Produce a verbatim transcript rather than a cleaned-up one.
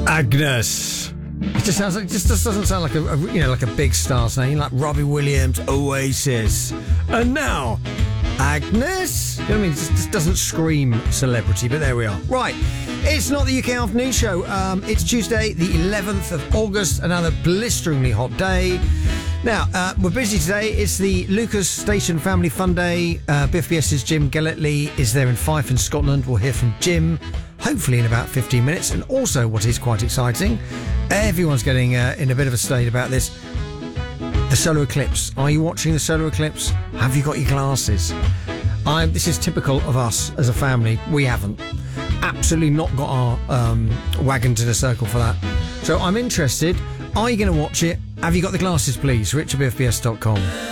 Agnes. It just sounds like, it just doesn't sound like a, a you know like a big star's name like Robbie Williams, Oasis, and now Agnes. You know what I mean? It just, just doesn't scream celebrity, but there we are. Right, it's not the U K Afternoon Show. Um, it's Tuesday, the eleventh of August, another blisteringly hot day. Now, uh, we're busy today. It's the Lucas Station Family Fun Day. Uh, BiffBS's Jim Gelletley is there in Fife in Scotland. We'll hear from Jim, hopefully in about fifteen minutes. And also, what is quite exciting, everyone's getting uh, in a bit of a state about this, the solar eclipse. Are you watching the solar eclipse? Have you got your glasses? I'm, this is typical of us as a family. We haven't. Absolutely not got our um, wagon to the circle for that. So I'm interested. Are you going to watch it? Have you got the glasses, please? rich at biff b s dot com.